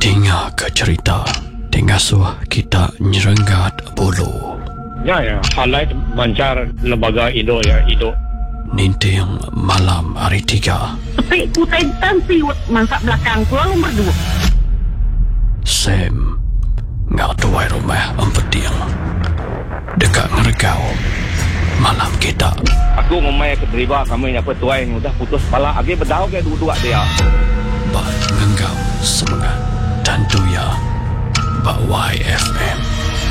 Dengar ke cerita Tengasuh kita nyerenggat bulu. Ya, halai mancar lembaga Indo ya, Indo. Ninting malam hari 3. Tapi ku tentan siwet masak belakang ku lalu berdua. Sam ngak tuai rumah empeting dekat ngeregau malam kita. Aku memang keterima kami apa tuai yang udah putus kepala. Agi berdau ke dua-dua dia. Bak ngenggam semangat dan tuya Bak YFM.